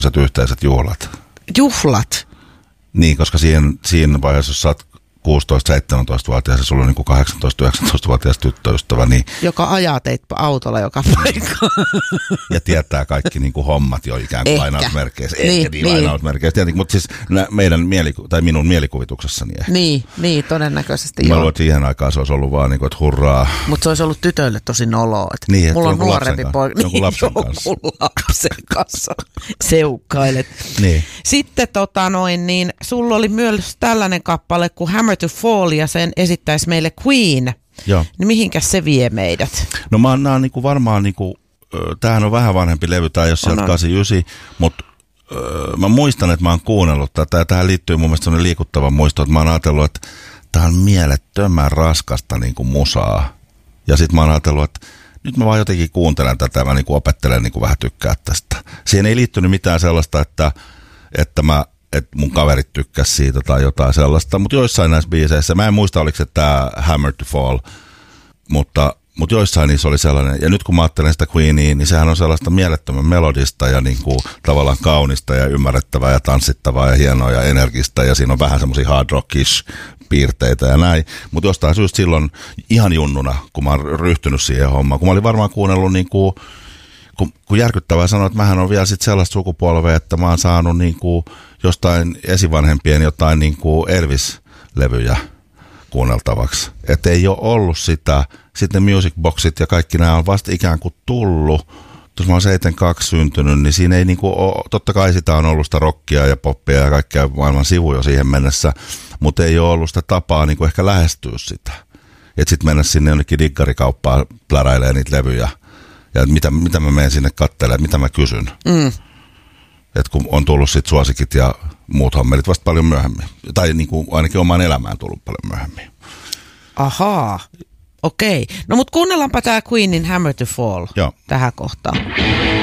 yhteiset juhlat. Juhlat? Niin, koska siinä vaiheessa, jos sä oot 16-17-vuotias ja sulla on niin 18-19-vuotias tyttöystävä. Niin joka ajaa teitä autolla joka paikkaan. Ja tietää kaikki niin kuin hommat jo ikään kuin lainausmerkeissä. Niin lainausmerkeissä. Tietenkin, mutta siis minun mielikuvituksessani ehkä. Niin, todennäköisesti mä luulen, että siihen aikaan se olisi ollut vaan niin kuin, että hurraa. Mutta se olisi ollut tytöille tosi noloa. Niin, mulla on nuorempi poika. Jonkun lapsen kanssa. Jonkun lapsen kanssa seukkailet. Niin. Sitten niin sulla oli myös tällainen kappale kuin Hammer to Fall ja sen esittäisi meille Queen. Joo. Niin mihinkäs se vie meidät? No nämä on niinku varmaan, niinku, tämähän on vähän vanhempi levy, tai jos sieltä 89, mutta mä muistan, että mä oon kuunnellut tätä, ja tähän liittyy mun mielestä sellainen liikuttava muisto, että mä oon ajatellut, että tää on mielettömän raskasta niinku musaa. Ja sit mä oon ajatellut, että nyt mä vaan jotenkin kuuntelen tätä, ja mä niinku opettelen niinku vähän tykkää tästä. Siihen ei liittynyt mitään sellaista, että mun kaverit tykkäs siitä tai jotain sellaista, mutta joissain näissä biiseissä, mä en muista oliko se tää Hammer to Fall, mutta joissain niissä oli sellainen, ja nyt kun mä ajattelen sitä Queenia, niin sehän on sellaista mielettömän melodista ja niin kuin tavallaan kaunista ja ymmärrettävää ja tanssittavaa ja hienoa ja energistä, ja siinä on vähän semmoisia hard rockish piirteitä ja näin, mutta jostain syystä silloin ihan junnuna, kun mä oon ryhtynyt siihen hommaan, kun mä olin varmaan kuunnellut niin kuin, kun järkyttävää sanoa, että mähän on vielä sit sellaista sukupolvea, että mä oon saanut niin kuin jostain esivanhempien jotain niin kuin Elvis-levyjä kuunneltavaksi. Että ei ole ollut sitä, sitten ne music boxit ja kaikki nämä on vasta ikään kuin tullut. Jos mä oon 72 syntynyt, niin siinä ei niin kuin ole, totta kai sitä on ollut sitä rockia ja poppia ja kaikkea maailman sivuja siihen mennessä, mutta ei ole ollut sitä tapaa niin kuin ehkä lähestyä sitä. Että sitten mennä sinne jonnekin diggarikauppaan pläräilee niitä levyjä. Ja mitä mä menen sinne katselemaan, mitä mä kysyn. Että kun on tullut sit suosikit ja muut hommelit vasta paljon myöhemmin. Tai niin kuin ainakin omaan elämään tullut paljon myöhemmin. Ahaa, okei. No mut kuunnellaanpa tää Queenin Hammer to Fall tähän kohtaan.